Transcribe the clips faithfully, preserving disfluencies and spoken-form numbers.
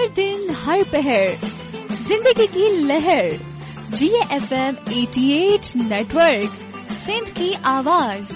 हर दिन हर पहर जिंदगी की लहर। जी एफ एम अठासी नेटवर्क, सिंध की आवाज।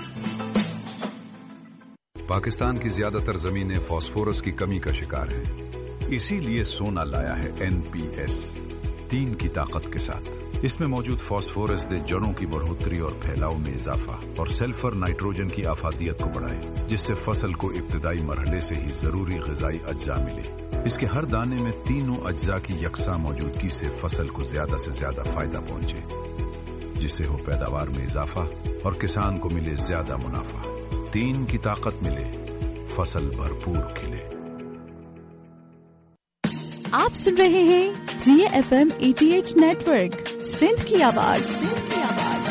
पाकिस्तान की ज्यादातर जमीनें फास्फोरस की कमी का शिकार हैं। इसीलिए सोना लाया है एन पी एस तीन की ताकत के साथ। इसमें मौजूद फास्फोरस दे जड़ों की बढ़ोतरी और फैलाव में इजाफा और सल्फर नाइट्रोजन की आफादियत को बढ़ाए, जिससे फसल को इब्तिदाई मरहले से ही जरूरी ग़िज़ाई अज्जा मिले। इसके हर दाने में तीनों अज्जा की यकसा मौजूदगी से फसल को ज्यादा से ज्यादा फायदा पहुंचे, जिससे हो पैदावार में इजाफा और किसान को मिले ज्यादा मुनाफा। तीन की ताकत मिले, फसल भरपूर खिले। आप सुन रहे हैं जी एफ एम अठासी नेटवर्क, सिंध की आवाज। सिंध की आवाज।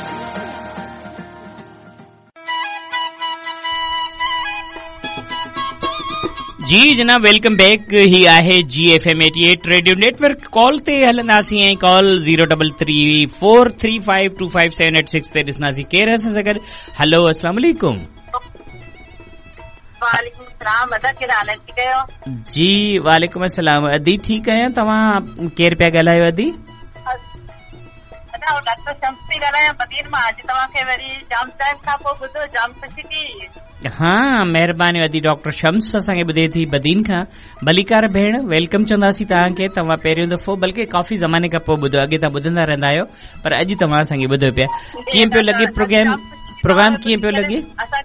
जी जनाब, वेलकम बैक। ही आहे जी एफ एम अठासी रेडियो नेटवर्क। कॉल ते हलंदासीं ऐं call zero double three four three five two five seven eight six ते ॾिसंदासीं केरु असां सां गॾु। हलो, अस्सलाम वालेकुम। वालेकुम सलाम। अदा कहिड़ा हाल आहिनि? ठीकु आहियो? जी वालेकुम अस्सलाम। अदी ठीकु आहियां। तव्हां केरु पिया ॻाल्हायो अदी? अदा डॉक्टर शम्स पई ॻाल्हायां बदीन मां। अॼु तव्हांखे वरी जाम टाइम खां पोइ ॿुधो, जाम ख़ुशी थी। हा, महिरबानी अदी। डॉक्टर शम्स असांखे ॿुधे थी बदीन खां। भलीकार भेण, वेलकम चवंदासीं तव्हांखे। तव्हां पहिरियों दफ़ो, बल्कि काफ़ी ज़माने खां पोइ ॿुधो, अॻे तव्हां ॿुधंदा रहंदा आहियो, पर अॼु तव्हां असांखे ॿुधो पिया। कीअं पियो लॻे प्रोग्राम? प्रोग्राम कीअं पियो लॻे?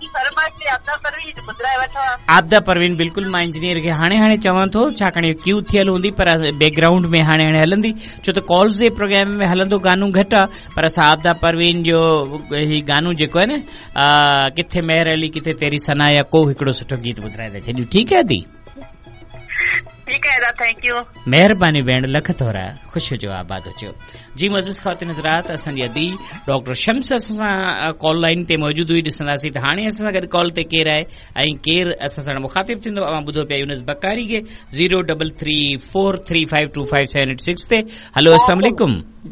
आपदा परवीन, बिल्कुल मां इंजीनियर खे हाणे हाणे चवां थो, छाकाणि क्यू थियल हूंदी, पर बैकग्राउंड में हाणे हाणे हलंदी, छो त कॉल्स जे प्रोग्राम में हलंदो गानो घटि आहे, पर असां आपदा परवीन जो ही गानो जेको आहे न, किथे मेहर अली किथे तेरी सना या को हिकिड़ो सुठो गीत ॿुधाए था छॾियूं। ठीकु आहे दी? ठीक है, थैंक यू। महिरबानी भेण, लख थोरा, ख़ुशि हुजो, आबाद हुजो। जी मुअज़्ज़िज़ ख़वातीन हज़रात, असांजी अदी डॉक्टर शम्स असां कॉल लाइन ते मौजूदु हुई। ॾिसंदासीं त हाणे असां सां गॾु कॉल ते केरु आहे ऐं केरु असां सां मुखातिब थींदो। अवां ॿुधो पिया यूनुस बकारी खे zero double three four three five two five seven eight six ते। हलो, अस्सलाम वालेकुम।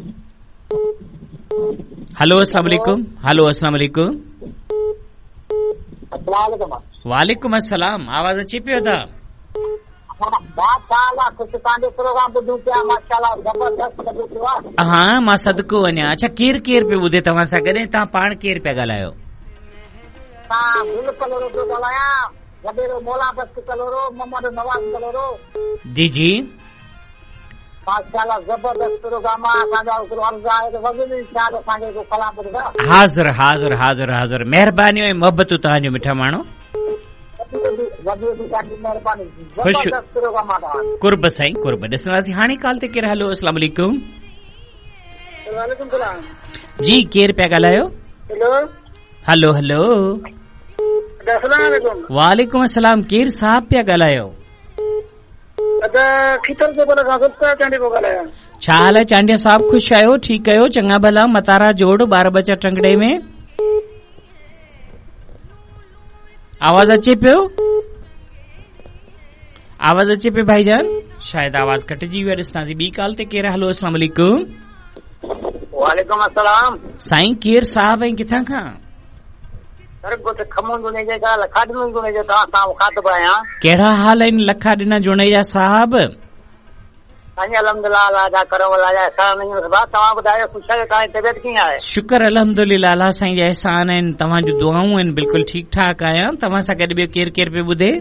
हलो, अस्सलाम वालेकुम। हलो, अस्सलाम वालेकुम। वालेकुम अस्सलाम। आवाज़ अचे पियो था? हा, मां सदको वञा। अच्छा, केरु केरु पियो ॿुधे तव्हां सां गॾु? तव्हां पाण केरु पिया ॻाल्हायो? जी जी, हाज़िर हाज़िर हाज़िर हाज़िर। महिरबानी ऐं मोहबतूं तव्हांजो मिठा माण्हू। कुर्ब साईं, कुर्ब। ॾिसंदासीं हाणे कॉल ते केरु। हलो, अस्सलाम वालेकुम। जी, केरु पिया ॻाल्हायो? हलो हलो, वालेकुम अस्सलाम। केरु साहब पिया ॻाल्हायो? छा हाल आहे चांडिया साहब? ख़ुशि आहियो? ठीकु आहियो? चङा भला? मतारा जोड़, ॿार बच्चा टंगड़े में? आवाज़ अचे पियो? आवाज़ अचे पियो भाईजान? शायद आवाज़ कटिजी वई। ॾिसंदासीं ॿी कॉल ते केरु। हलो, अस्सलाम वालेकुम। वालेकुम अस्सलाम। साईं केरु साहब ऐं किथां खां? कहिड़ा हाल आहिनि लखा ॾिना जुनेजा साहब? शुक्र अल्हम्दुलिल्लाह, अल्लाह साईं जा एहसान आहिनि, तव्हांजूं दुआऊं आहिनि। बिल्कुलु ठीकु ठाक आहियां। तव्हां सां गॾु ॿियो केरु केरु पियो ॿुधे?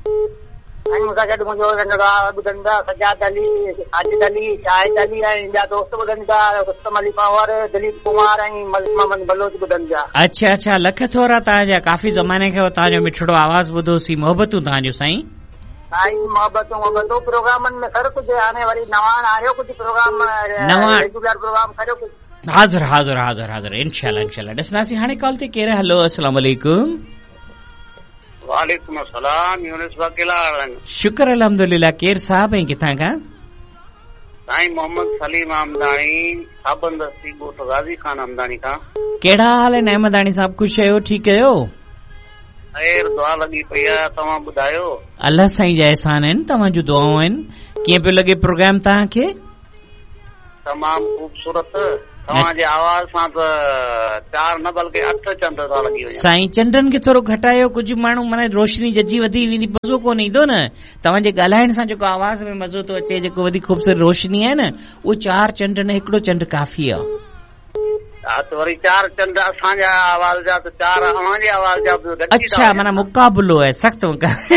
सजाद अली, साजिद अली, शाहिद अली ऐं ॿिया दोस्त ॿुधनि था, रुस्तम अली पवार, दिलीप कुमार ऐं मोहम्मद बलोच ॿुधनि था। अच्छा अच्छा, लख थोरा तव्हांजा। काफ़ी ज़माने खां तव्हांजो मिठड़ो आवाज़ ॿुधोसीं। मोहबतूं तव्हांजो साईं। साईं मोहबतूं मोहबतूं। प्रोग्रामनि में फ़र्क़ु हुजे, हाणे वरी नवां आहियो कुझु प्रोग्राम, नवां रेगुलर प्रोग्राम करियो कुझु। हाज़िर हाज़िर हाज़िर हाज़िर, इंशाल्लाह इंशाल्लाह। ॾिसंदासीं हाणे कॉल ते केरु। हलो, अस्सलाम वालेकुम। वालेकुम अस्सलाम। यूनुस वकीला। शुक्र अल्हम्दुलिल्लाह। केरु साहब ऐं किथां खां? साईं मोहम्मद सलीम अहमदानी, साबंदस्ती ॻोठ गाज़ी खान अहमदानी खां। कहिड़ा हाल आहिनि अहमदानी साहब? ख़ुशि आहियो? ठीकु आहियो? ख़ैर, दुआ लॻी पई आहे। तव्हां ॿुधायो? अल्लाह साईं जा एहसान आहिनि, तव्हांजूं दुआऊं आहिनि। कीअं पियो लॻे प्रोग्राम तव्हांखे? तमामु ख़ूबसूरत। तव्हांजे आवाज़ सां त चार न बल्कि अठ चंड था लॻी वञनि। साईं चंडनि खे थोरो घटायो, कुझु माण्हू माना रोशनी जजी वधी वेंदी, मज़ो कोन ईंदो न। तव्हांजे ॻाल्हाइण सां जेको आवाज़ में मज़ो थो अचे, जेको वधीक खूबसूरत रोशनी आहे न, उहो चार चंड न हिकिड़ो चंड काफ़ी आहे। हा त वरी चार चंड असांजा आवाज़ जा त चार अव्हांजे आवाज़ जा। अच्छा, माना मुक़ाबिलो आहे, सख़्तु मुक़ाबिलो।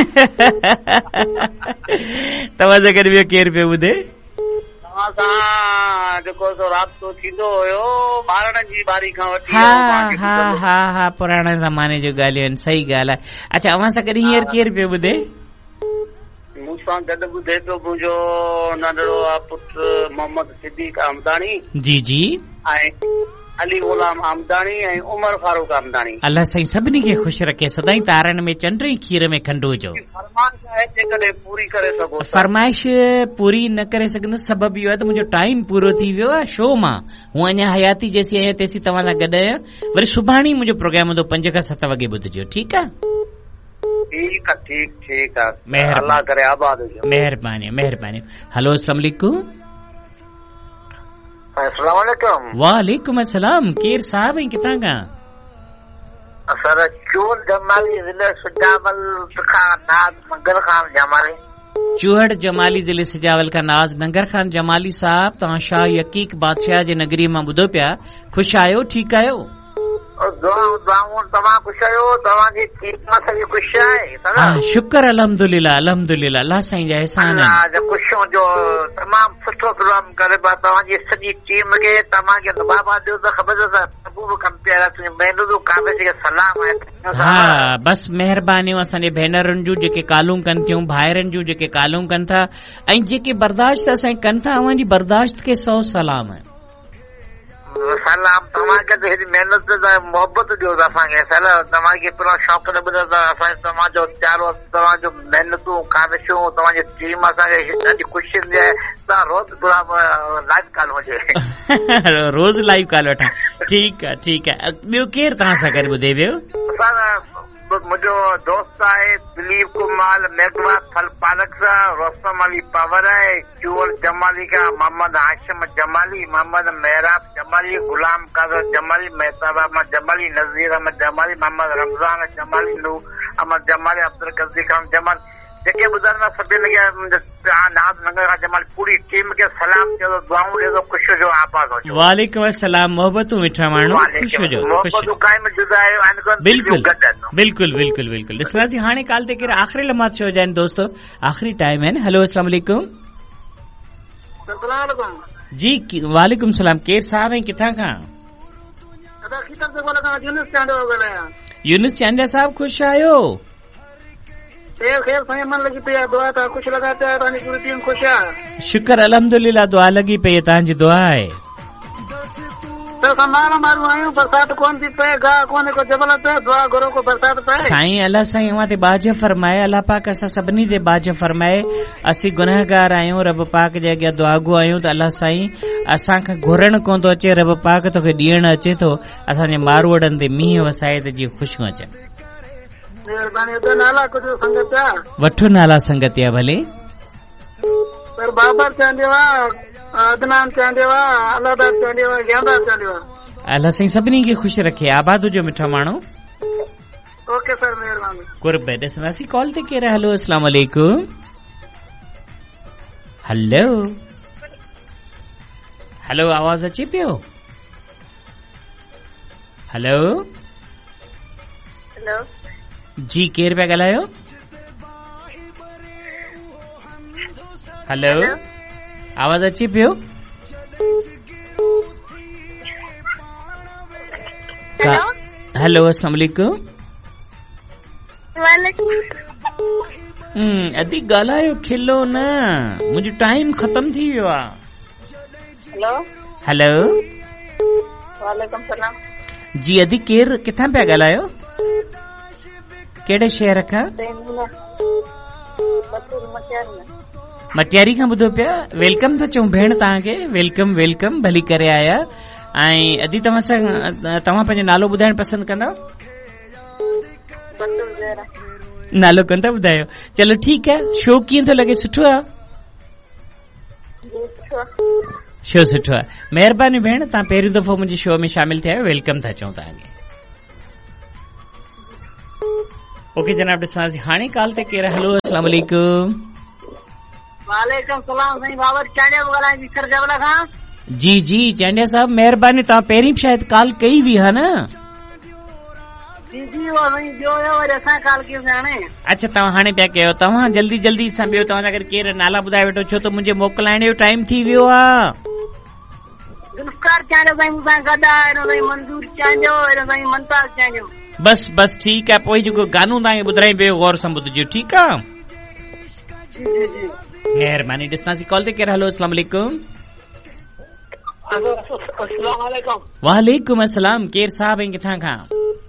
तव्हां सां गॾु ॿियो केरु पियो ॿुधे? तव्हां सां जेको सो राब्तो थींदो हुयो ॿारनि जी बारी खां वठी। हा हा हा हा पुराणे ज़माने जो ॻाल्हियूं आहिनि, सही ॻाल्हि आहे। अच्छा, अव्हां सां गॾु हींअर केरु पियो ॿुधे? मूंसां गॾु ॿुधे पियो मुंहिंजो नंढड़ो आहे पुटु मोहम्मद सिद्दीक आमदाणी। जी जी। ऐं अली गुलाम आमदाणी ऐं उमर फारूक आमदाणी। अल्लाह साईं सभिनी खे ख़ुशि रखे, सदाईं तारनि में चंड ऐं खीर में खंडु हुजो। पूरी करे सघो। फरमाइश पूरी न करे सघंदुसि, सबबु इहो आहे त मुंहिंजो टाइम पूरो थी वियो आहे शो मां। हूअं अञा हयाती जेसीं आहियां तेसीं तव्हां सां गॾु आहियां। वरी सुभाणे मुंहिंजो प्रोग्राम हूंदो पंज खां सत वॻे, ॿुधजो। ठीकु आहे? ठीकु आहे, ठीकु ठीकु आहे। अल्लाह करे आबाद हुजो। महिरबानी महिरबानी। हलो, अस्सलाम वालेकुम। अस्सलाम वालेकुम। वालेकुम अस्सलाम। केर साहब ऐं किथां खां? सर चूहड़ जमाली ज़िले सुजावल खां नाज़ नंगर खान जमाली। चूहड़ जमाली ज़िले सिजावल खां नाज़ नंगर खान जमाली साहब, तव्हां शाह यकीक बादशाह जे नगरी मां ॿुधो पिया। ख़ुशि आहियो? ठीकु आहियो? तव्हां ख़ुशि आहियो? तव्हांजी ख़िदमत सॼी ख़ुशि आहे? शुक्र अल्हम्दुलिल्लाह अल्हम्दुलिल्लाह, अल्लाह साईं जा एहसान आहिनि। ख़ुशियों जो तमामु सुठो प्रोग्राम करे पिया। तव्हांजी सॼी टीम खे तव्हांखे दुआबाद ॾियो त ख़बर सलाम आहे। हा बस महिरबानियूं असांजे भेनरुनि जूं जेके कालूं कनि थियूं, भाइरनि जूं जेके कालूं कनि था, ऐं जेके बर्दाश्त असांखे कनि था, अव्हांजी बर्दाश्त खे सौ सलाम। सलाम तव्हांखे त हेॾी महिनत मोहबत ॾियो असांखे। तव्हांखे पहिरियों शौक़ु न ॿुधो त असांखे तव्हांजो चारो तव्हांजो महिनतूं ख़ारिशूं तव्हांजी टीम असांखे ॾाढी ख़ुशी ईंदी आहे। तव्हां रोज़ लाइव कॉल हुजे। रोज़ लाइव कॉल वठां। ठीकु आहे ठीकु आहे। ॿियो केरु तव्हां सां गॾु ॿुधे पियो? मुंहिंजो दोस्त आहे दिलीप कुमार मेघवा फल पालक सां, रोस्तम अली पवर आहे चूहड़ जमाली का, मोहम्मद हाशिम जमाली, मोहम्मद मेहराब जमाली, गुलाम कादर जमाली, मेहताब अहमद जमाली, नज़ीर अहमद जमाली, मोहम्मद रमज़ान जमाली, नूर अहमद जमाली, अब्दुल कज़ी खान जमाली, जेके ॿुधनि सभिनी खे नाज़ नंगर खां जमाली पूरी टीम खे सलाम कयो, दुआऊं ॾियो, ख़ुशि हुजो, आबाद हुजो। वालेकुम अस्सलाम। मोहबतूं मिठा माण्हू, ख़ुशि हुजो। बिल्कुलु बिल्कुलु बिल्कुलु बिल्कुलु। ॾिसंदासीं हाणे काल ते केरु आख़िरी लम्हा थियो आहिनि दोस्तो, आख़िरी टाइम आहिनि। हलो, अस्सलाम वालेकुम। जी वालेकुम सलाम। केरु साहब ऐं किथां खां? यूनुस चांडिया साहब, ख़ुशि आहियो? शुक्र अल्हम्दुलिल्लाह, दुआ लॻी पई, तव्हांजी दुआ आहे। साईं अल्लाह साईं अवां ते बाज फरमाए, अल्लाह पाक असां सभिनी ते बाज फरमाए। असीं गुनहगार आहियूं, रब पाक जे अॻियां दुआगो आहियूं त अल्लाह साईं असांखे घुरण कोन थो अचे, रब पाक तोखे ॾियण अचे थो, असांजे मारवड़नि ते मींहं वसाए त जीअं ख़ुशियूं अचनि। वठो नाला संगतिया भले। बाबर चांडेवा, अदनान चांडेवा, अलादार चांडेवा, ज्ञानदार चांडेवा। अल्लाह साईं सभिनी खे ख़ुशि रखे, आबाद हुजो मिठा माण्हू। ओके सर, महिरबानी। कुर्ब ॾिसंदासीं कॉल ते केरु। हलो, अस्सलाम वालेकुम। हलो हलो, आवाज़ अचे पियो? हलो हेलो जी, केरु पिया ॻाल्हायो? हलो, आवाज़ अचे पियो? हेलो हलो, अस्सलाम वालेकुम। वालेकुम। हम्म अदी ॻाल्हायो, खिलो न, मुंहिंजो टाइम ख़तम थी वियो आहे। हेलो हलो वालेकुम सलाम। जी अदी केरु किथां पिया ॻाल्हायो? कहिड़े शहर खां? मटियारी खां ॿुधो पिया। वेलकम था चऊं भेण तव्हांखे, वेलकम वेलकम, भली करे आया। ऐं अदी तव्हां सां तव्हां पंहिंजो नालो ॿुधाइण पसंदि कंदव? नालो कोन था ॿुधायो? चलो ठीकु आहे। शो कीअं थो लॻे? सुठो आहे? शो सुठो आहे, महिरबानी भेण, तव्हां पहिरियों दफ़ो मुंहिंजे शो में शामिल थिया आहियो, वेलकम था चऊं तव्हांखे। ओके जनाब, ॾिसांसीं हाणे कॉल ते केरु। हलो, अस्सलाम वालेकुम। वालेकुम सलाम साईं, बाबर चांडिया ॻाल्हायां थी सर जबल खां। जी जी चांडिया साहब, महिरबानी, तव्हां पहिरीं शायदि कॉल कई हुई हा न? जी जी वो साईं ॿियो वरी असां कॉल कयोसीं हाणे। अच्छा, तव्हां हाणे पिया कयो। तव्हां जल्दी जल्दी सां ॿियो तव्हां सां केरु नाला ॿुधाए वठो, छो त मुंहिंजे मोकिलाइण जो टाइम थी वियो आहे। जुल्फकार चांडियो साईं मूंसां गॾु आहे, हिन साईं मंज़ूर चांडियो, हिन साईं मनताज चांडियो। बस बस ठीकु आहे, पोइ जेको गानो तव्हांखे ॿुधाई पियो गौर सां ॿुधिजो, ठीकु आहे? जी जी जी महिरबानी। ॾिसांसीं कॉल ते केरु। हलो, अस्सलाम वालेकुम। अस्सलाम वालेकुम। वालेकुम अस्सलाम, केरु साहब ऐं किथां खां?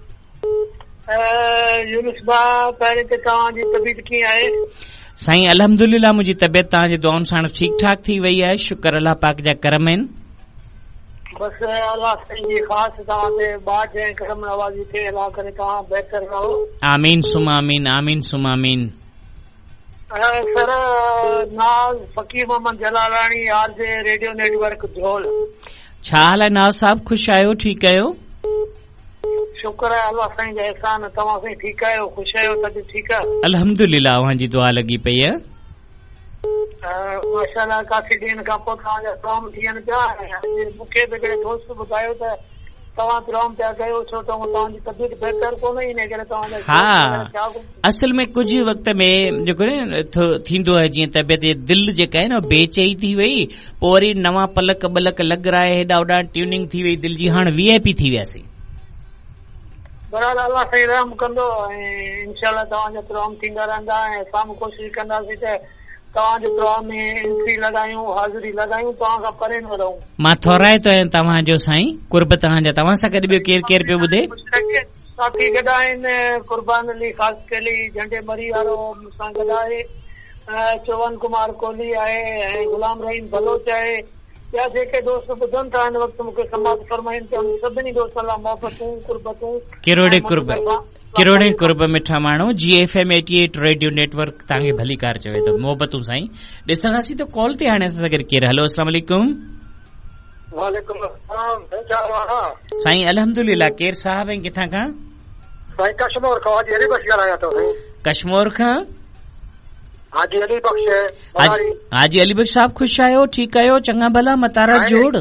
यूनुस भाउ, पहिरीं त तव्हांजी तबियत कीअं आहे? साईं अल्हम्दुलिल्लाह, मुंहिंजी तबियत तव्हांजे दुआउनि सां ठीकु ठाक थी वई आहे, शुक्र अल्लाह पाक जा करम आहिनि। बस अल्लाह साईं जी ख़ासि तव्हां ते बात ऐं करम नवाज़ी थिए, अल्लाह करे तव्हां बहितर रहो। आमीन सुम आमीन, आमीन सुम आमीन। सर नाज़ फ़कीर Mohammad जलालानी, R J radio network झोल। छा हाल आहे नाज़ साहब, ख़ुशि आहियो, ठीकु आहियो? शुक्र आहे अल्लाह साईं जा एहसान, तव्हां साईं ठीकु आहियो, ख़ुशि आहियो, तबियत ठीकु आहे? अल्हम्दुलिल्लाह, तव्हांजी दुआ लॻी पई आहे। माशाअल्लाह, काफ़ी ॾींहंनि खां पोइ तव्हांजा प्रोग्राम थियनि पिया। मूंखे बि हिकिड़े दोस्त ॿुधायो त तव्हां प्रोग्राम पिया कयो, छो त तव्हांजी तबियत बहितर कोन्हे, इन करे तव्हांजा। हा, असल में कुझु वक़्त में जेको न थींदो आहे, जीअं तबियत दिलि जेका आहे न बेचैनी थी वई, पोइ वरी नवां पलक बलक लॻराए हेॾा होॾा ट्यूनिंग थी वई दिलि जी, हाणे वी आई पी थी वियासीं। बराबर, अल्लाह साईं रहम कंदो ऐं इंशाअल्लाह तव्हांजा प्रोग्राम थींदा रहंदा ऐं असां बि कोशिशि कंदासीं त तव्हांजे प्रोग्राम में एंट्री लॻायूं, हाज़िरी लॻायूं, तव्हां खां परे न रहूं। मां थोराए थो आहियां तव्हांजो साईं, कुर्ब तव्हांजा। तव्हां सां गॾु ॿियो केरु केरु पियो ॿुधे? साथी गॾु आहिनि, कुर्बान अली ख़ासि अली झंडे मरी वारो मूंसां गॾु आहे, चौवन कुमार कोहली आहे ऐं गुलाम रहीम बलोच आहे। ॿिया जेके दोस्त ॿुधनि था हिन वक़्तु मूंखे समाप्त फरमाइनि था, सभिनी दोस्तनि लाइ मोहबतूं कुर्बतूं। किरोड़े कुर्ब, किरोड़े कुर्ब मिठा माण्हू। जी F M eighty at radio network तव्हांखे भली कार चवे थो, मोहबतूं साईं। ॾिसंदासीं त कॉल ते हाणे असां सां गॾु केरु। हलो, अस्सलाम वालेकुम। वालेकुम अस्सलाम साईं, अल्हम्दुलिल्लाह, केरु साहब ऐं किथां खां? साईं कश्मीर खां हाजी अली बख्श ॻाल्हायां थो। कश्मीर खां हाजी अली बख्श। हाजी अली बख्श साहब, ख़ुशि आहियो, ठीकु आहियो, चङा भला, मतारा जोड़?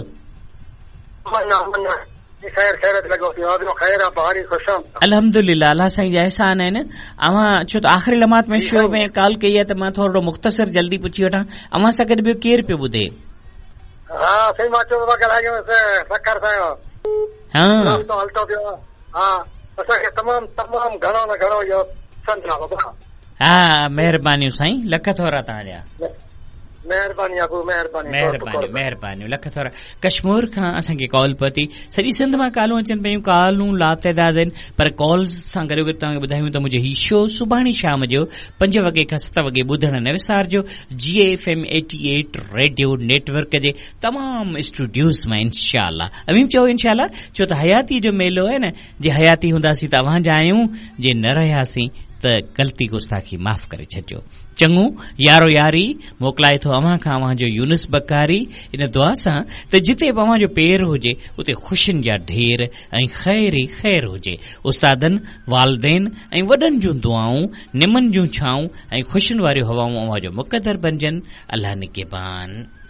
अल्हम्दुलिल्लाह, अल्लाह साईं जा एहसान आहिनि। अवां छो त आख़िरी लम्हात में शो में कॉल कई आहे त मां थोरो मुख़्तसर जल्दी पुछी वठां, अवां सां गॾु ॿियो केरु पियो ॿुधे? हा साईं, मां चयो सकर सां हलतो पियो। हा, असांखे तमामु तमामु घणो न घणो इहो सम्झा बाबा। हा, महिरबानी साईं, लख थोरा तव्हांजा। महिरबानी अबू, महिरबानी महिरबानी महिरबानी, लख थोरा। कश्मीर खां असांखे कॉल पती, सॼी सिंध मां कॉलूं अचनि पियूं, कॉलूं लातइदाद आहिनि, पर कॉल्स सां गॾो गॾु तव्हांखे ॿुधायूं त मुंहिंजो ही शो सुभाणे शाम जो पंज वॻे खां सत वॻे ॿुधण न विसारजो, जी F M eighty at radio network जे तमामु स्टूडियोज़ मां इंशाअल्लाह। अमीम चओ इंशाअल्लाह, छो त हयाती जो मेलो आहे न, जे हयाती हूंदासीं त अव्हांजा आहियूं, जे न रहियासीं त ग़लती गुस्ताखी माफ़ करे छॾिजो। चङो यारो यारी मोकिलाए थो अव्हां खां अव्हांजो यूनुस बकारी, इन दुआ सां त जिते बि अव्हांजो पेर हुजे उते ख़ुशियुनि जा ढेर ऐं ख़ैर ई ख़ैर हुजे। उस्तादनि, वालदेन ऐं वॾनि जूं दुआऊं, निमन जूं छाऊं ऐं ख़ुशियुनि वारियूं हवाऊं अव्हांजो मुक़दर बणजनि। अल्लाह निगहबान।